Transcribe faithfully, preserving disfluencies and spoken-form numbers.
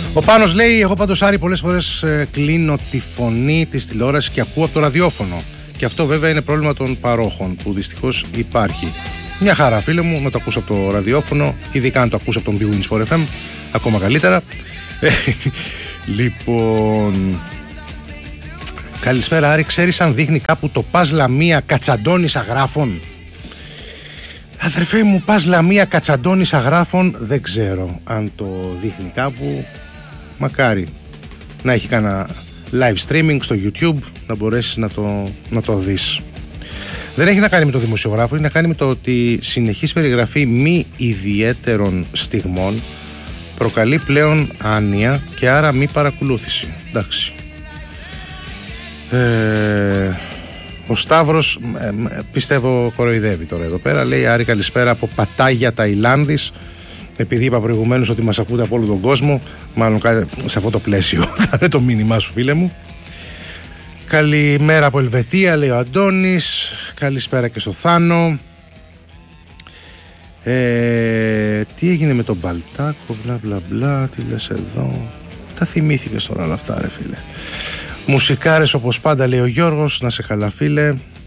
Ο Πάνος λέει: εγώ πάντως, Άρη, πολλές φορές ε, κλείνω τη φωνή της τηλεόρασης και ακούω από το ραδιόφωνο. Και αυτό βέβαια είναι πρόβλημα των παρόχων που δυστυχώς υπάρχει. Μια χαρά, φίλε μου, να το ακούς από το ραδιόφωνο, ειδικά αν το ακούς από τον Big Win Sport εφ εμ, ακόμα καλύτερα. Λοιπόν, καλησπέρα, Άρη. Ξέρεις αν δείχνει κάπου το Πας Λαμία Κατσαντώνης Αγράφων? Αδερφέ μου, Πας Λαμία Κατσαντώνης Αγράφων, δεν ξέρω αν το δείχνει κάπου. Μακάρι να έχει κάνα live streaming στο YouTube, να μπορέσεις να το, να το δεις. Δεν έχει να κάνει με το δημοσιογράφο, έχει να κάνει με το ότι συνεχής περιγραφή μη ιδιαίτερων στιγμών προκαλεί πλέον άνοια και άρα μη παρακολούθηση. Εντάξει. Ε, ο Σταύρος ε, πιστεύω κοροϊδεύει τώρα εδώ πέρα. Λέει: Άρη, καλησπέρα από Πατάγια, Ταϊλάνδης. Επειδή είπα προηγουμένως ότι μας ακούτε από όλο τον κόσμο, μάλλον σε αυτό το πλαίσιο θα είναι το μήνυμά σου, φίλε μου. Καλημέρα από Ελβετία, λέει ο Αντώνης. Καλησπέρα και στο Θάνο. Ε, τι έγινε με τον Μπαλτάκο, μπλα μπλα μπλα, τι λες εδώ? Τα θυμήθηκες τώρα όλα αυτά, ρε φίλε. Μουσικάρες όπως πάντα, λέει ο Γιώργος. Να σε καλά, φίλε.